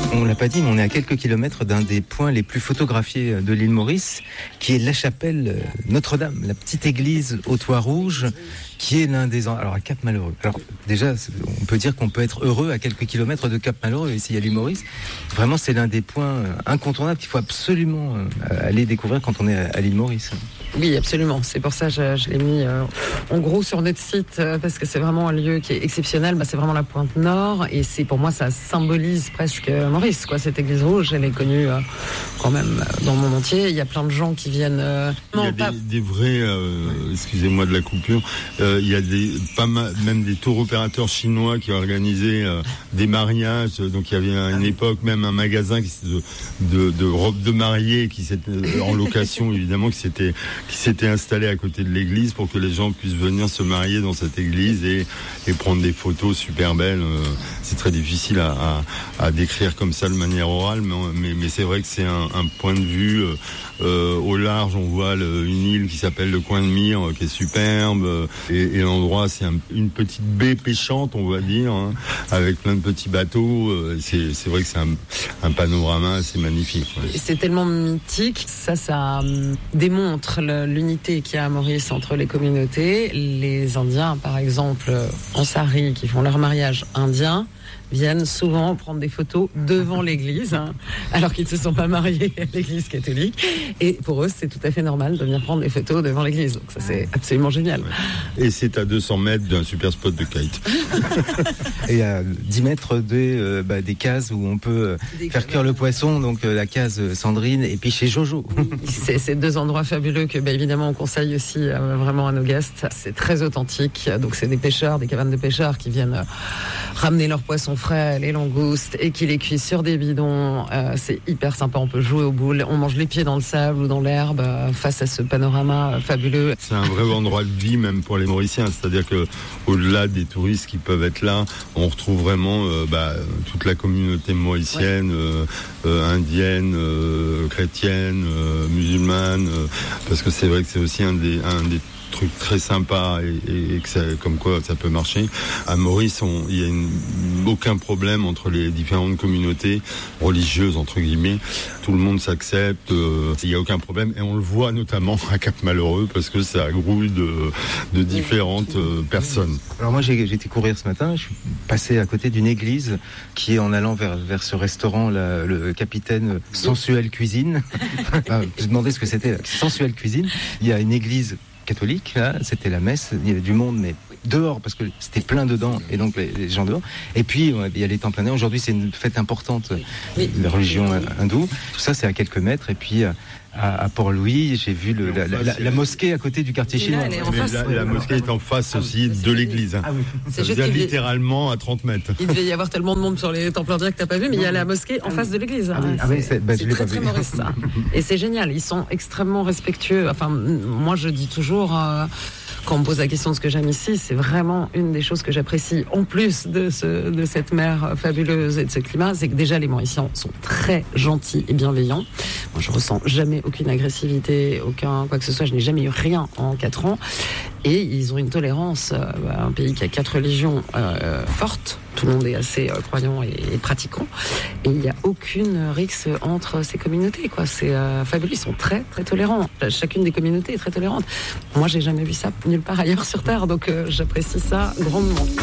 On l'a pas dit, mais on est à quelques kilomètres d'un des points les plus photographiés de l'île Maurice, qui est la chapelle Notre-Dame, la petite église au toit rouge, qui est l'un des... Alors, à Cap-Malheureux. Alors, déjà, on peut dire qu'on peut être heureux à quelques kilomètres de Cap-Malheureux, ici à l'île Maurice. Vraiment, c'est l'un des points incontournables qu'il faut absolument aller découvrir quand on est à l'île Maurice. Oui, absolument. C'est pour ça que je l'ai mis en gros sur notre site, parce que c'est vraiment un lieu qui est exceptionnel. C'est vraiment la pointe nord, et pour moi, ça symbolise presque Maurice, quoi. Cette église rouge, elle est connue quand même dans le monde entier. Il y a plein de gens qui viennent... Il y a des vrais... excusez-moi de la coupure. Il y a même des tours opérateurs chinois qui organisaient des mariages. Donc il y avait à une époque même un magasin de robes de mariée qui s'était en location, évidemment, qui s'était installé à côté de l'église pour que les gens puissent venir se marier dans cette église et prendre des photos super belles. C'est très difficile à décrire comme ça de manière orale, mais c'est vrai que c'est un point de vue au large. On voit une île qui s'appelle le Coin de Mire, qui est superbe, et l'endroit, c'est une petite baie pêchante, on va dire, hein, avec plein de petits bateaux. C'est vrai que c'est un panorama assez magnifique. Ouais. C'est tellement mythique, ça démontre l'unité qu'il y a à Maurice entre les communautés. Les Indiens, par exemple, en sari, qui font leur mariage indien, viennent souvent prendre des photos devant l'église, alors qu'ils ne se sont pas mariés à l'église catholique. Et pour eux, c'est tout à fait normal de venir prendre des photos devant l'église. Donc ça, c'est absolument génial. Et c'est à 200 mètres d'un super spot de kite. Et à 10 mètres des cases où on peut faire cuire le poisson, donc la case Sandrine et puis chez Jojo. C'est deux endroits fabuleux que, évidemment, on conseille aussi vraiment à nos guests. C'est très authentique. Donc c'est des pêcheurs, des cabanes de pêcheurs qui viennent ramener leurs poissons frais, les langoustes, et qui les cuisent sur des bidons. C'est hyper sympa, on peut jouer aux boules, on mange les pieds dans le sable ou dans l'herbe face à ce panorama fabuleux. C'est un vrai endroit de vie même pour les Mauriciens, c'est-à-dire que au-delà des touristes qui peuvent être là, on retrouve vraiment toute la communauté mauricienne, indienne, chrétienne, musulmane, parce que c'est vrai que c'est aussi un des truc très sympa et que ça, comme quoi ça peut marcher. À Maurice, il y a aucun problème entre les différentes communautés religieuses, entre guillemets. Tout le monde s'accepte, il n'y a aucun problème. Et on le voit notamment à Cap-Malheureux parce que ça grouille de différentes personnes. Alors moi, j'ai été courir ce matin, je suis passé à côté d'une église qui est en allant vers ce restaurant, le Capitaine Sensuelle Cuisine. Je me demandais ce que c'était, Sensuelle Cuisine. Il y a une église catholique, là, c'était la messe, il y avait du monde, mais dehors, parce que c'était plein dedans, et donc les gens dehors. Et puis, il y a les temps plein air. Aujourd'hui, c'est une fête importante de la religion hindoue. Tout ça, c'est à quelques mètres. Et puis, à Port-Louis, j'ai vu la mosquée à côté du quartier chinois. La mosquée est en face aussi de l'église. Hein. Ça veut dire littéralement à 30 mètres. Il devait y avoir tellement de monde sur les temples indiens que t'as pas vu, mais il y a la mosquée en face de l'église. C'est très, très Maurice, ça. Et c'est génial, ils sont extrêmement respectueux. Enfin, moi, je dis toujours... quand on me pose la question de ce que j'aime ici, c'est vraiment une des choses que j'apprécie, en plus de cette mer fabuleuse et de ce climat, c'est que déjà les Mauriciens sont très gentils et bienveillants. Moi, je ressens jamais aucune agressivité, aucun quoi que ce soit. Je n'ai jamais eu rien en 4 ans. Et ils ont une tolérance, un pays qui a 4 religions fortes. Tout le monde est assez croyant et pratiquant. Et il n'y a aucune rixe entre ces communautés, quoi. C'est fabuleux. Ils sont très, très tolérants. Chacune des communautés est très tolérante. Moi, j'ai jamais vu ça nulle part ailleurs sur Terre. Donc, j'apprécie ça grandement.